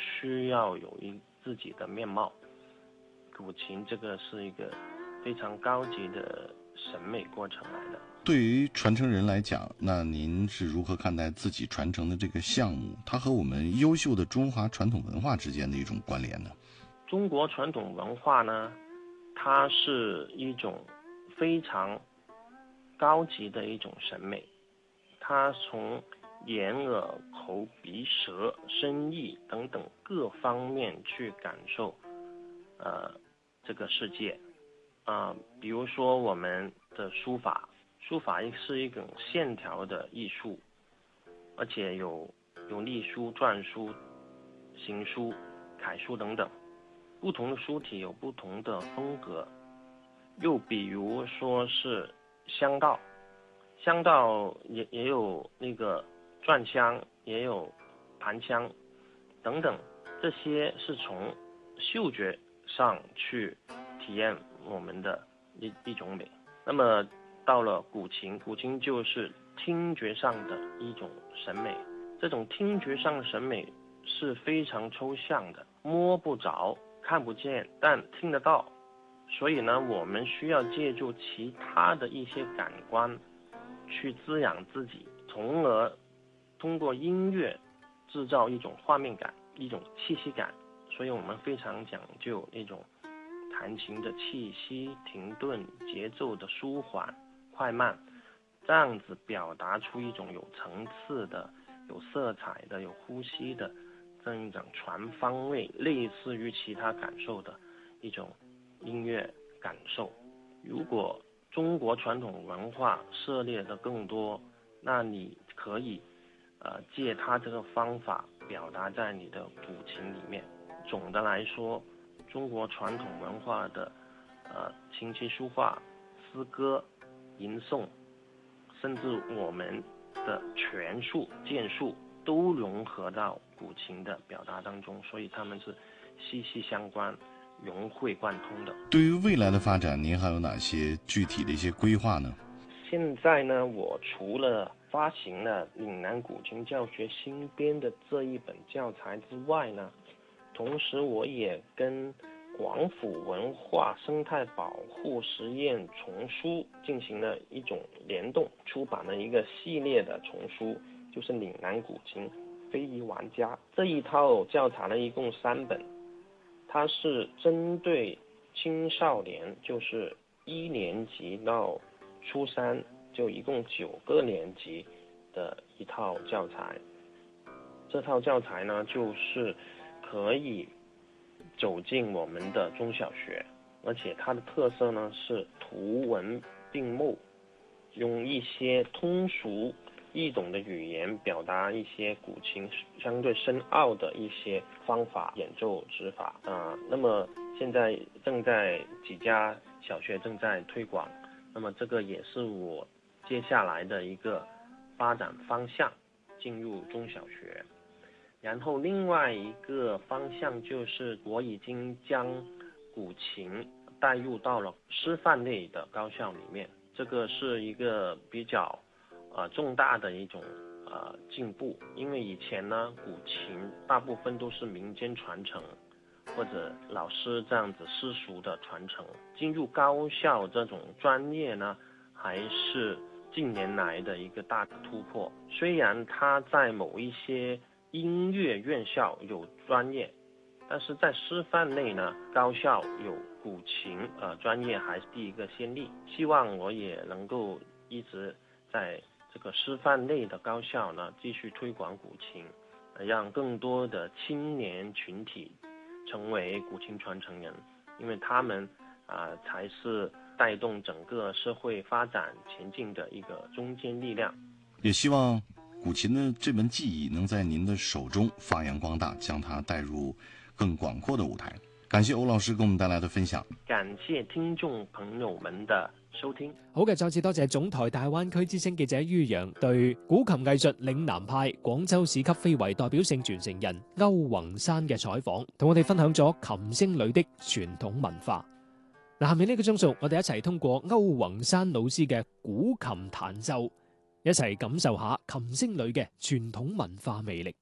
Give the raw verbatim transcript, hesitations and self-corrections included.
需要有一自己的面貌。古琴这个是一个非常高级的审美过程来的。 对于传承人来讲，那您是如何看待自己传承的这个项目，它和我们优秀的中华传统文化之间的一种关联呢？ 中国传统文化呢，它是一种非常高级的一种审美，它从眼耳口鼻舌身意等等各方面去感受呃这个世界啊、呃，比如说我们的书法，书法是一种线条的艺术，而且有有隶书、篆书、行书、楷书等等，不同的书体有不同的风格。又比如说是香道，香道也也有那个篆香，也有盘香等等，这些是从嗅觉上去体验我们的一一种美。那么到了古琴，古琴就是听觉上的一种审美，这种听觉上的审美是非常抽象的，摸不着看不见，但听得到。所以呢，我们需要借助其他的一些感官去滋养自己，从而通过音乐制造一种画面感，一种气息感。所以我们非常讲究一种弹琴的气息、停顿、节奏的舒缓、快慢，这样子表达出一种有层次的、有色彩的、有呼吸的这样一种全方位，类似于其他感受的一种音乐感受。如果中国传统文化涉猎的更多，那你可以呃借它这个方法表达在你的古琴里面。总的来说，中国传统文化的呃琴棋书画、诗歌、吟诵，甚至我们的拳术、剑术都融合到古琴的表达当中，所以他们是息息相关、融会贯通的。 对于未来的发展，您还有哪些具体的一些规划呢？ 现在呢，我除了发行了岭南古琴教学新编的这一本教材之外呢，同时我也跟广府文化生态保护实验丛书进行了一种联动，出版了一个系列的丛书，就是岭南古琴非遗玩家。这一套教材呢，一共三本，它是针对青少年，就是一年级到初三，就一共九个年级的一套教材。这套教材呢，就是可以走进我们的中小学，而且它的特色呢是图文并茂，用一些通俗易懂的语言表达一些古琴相对深奥的一些方法演奏指法啊、呃。那么现在正在几家小学正在推广，那么这个也是我接下来的一个发展方向，进入中小学。然后另外一个方向就是我已经将古琴带入到了师范类的高校里面，这个是一个比较呃重大的一种呃进步。因为以前呢，古琴大部分都是民间传承或者老师这样子私塾的传承，进入高校这种专业呢，还是近年来的一个大突破。虽然它在某一些音乐院校有专业，但是在师范类呢，高校有古琴呃专业还是第一个先例。希望我也能够一直在这个师范类的高校呢继续推广古琴，让更多的青年群体成为古琴传承人，因为他们啊、呃、才是带动整个社会发展前进的一个中坚力量。 也希望古琴的这门技艺能在您的手中发扬光大，将它带入更广阔的舞台。感謝歐老師給我們帶來的分享， 感謝聽眾朋友們的收聽。 好嘅，再次多謝總台大灣區之聲記者于洋對古琴藝術嶺南派廣州市級非遺代表性傳承人歐宏山嘅採訪，同我哋分享咗琴聲裏的傳統文化。嗱，下面呢個鐘數，我哋一齊通過歐宏山老師嘅古琴彈奏，一齊感受下琴聲裏嘅傳統文化魅力。